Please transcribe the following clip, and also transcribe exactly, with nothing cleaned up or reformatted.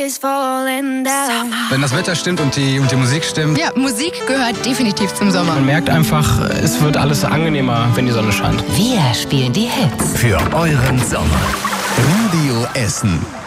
Wenn das Wetter stimmt und die, und die Musik stimmt. Ja, Musik gehört definitiv zum Sommer. Man merkt einfach, es wird alles angenehmer, wenn die Sonne scheint. Wir spielen die Hits für euren Sommer. Radio Essen.